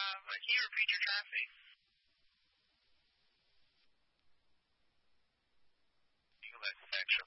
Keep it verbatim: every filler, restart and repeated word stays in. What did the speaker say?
Uh, can you repeat your traffic? Eagle section